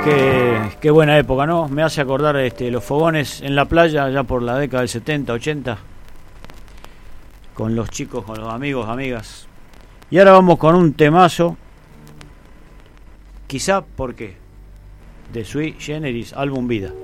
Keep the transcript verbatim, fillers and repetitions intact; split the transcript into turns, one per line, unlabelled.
Qué, qué buena época, ¿no? Me hace acordar este, los fogones en la playa, ya por la década del setenta, ochenta, con los chicos, con los amigos, amigas. Y ahora vamos con un temazo, quizá, ¿por qué? De Sui Generis, álbum Vida.